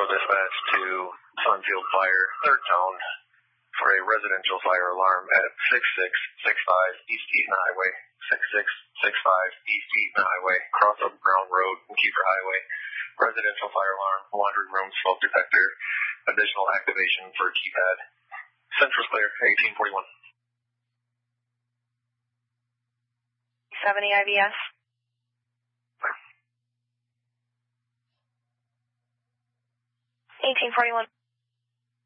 dispatch to Sunfield Fire, Third Town, for a residential fire alarm at 6665 East Eaton Highway, 6665 East Eaton Highway, cross of Brown Road and Kiefer Highway. Residential fire alarm, laundry room, smoke detector, additional activation for keypad. Central's clear, 1841. 70 IVS. 1841.